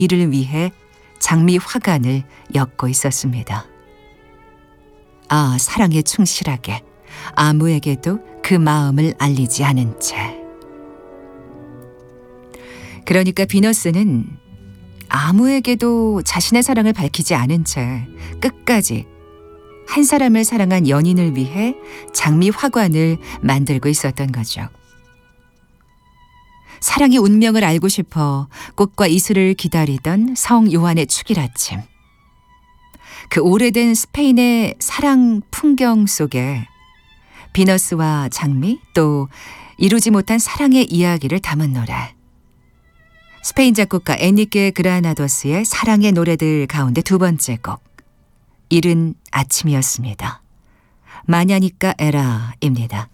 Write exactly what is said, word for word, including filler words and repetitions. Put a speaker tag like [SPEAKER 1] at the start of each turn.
[SPEAKER 1] 이를 위해 장미 화관을 엮고 있었습니다. 아, 사랑에 충실하게 아무에게도 그 마음을 알리지 않은 채. 그러니까 비너스는 아무에게도 자신의 사랑을 밝히지 않은 채 끝까지 한 사람을 사랑한 연인을 위해 장미 화관을 만들고 있었던 거죠. 사랑의 운명을 알고 싶어 꽃과 이슬을 기다리던 성 요한의 축일 아침. 그 오래된 스페인의 사랑 풍경 속에 비너스와 장미, 또 이루지 못한 사랑의 이야기를 담은 노래. 스페인 작곡가 에니케 그라나도스의 사랑의 노래들 가운데 두 번째 곡, 이른 아침이었습니다. 마냐니까 에라입니다.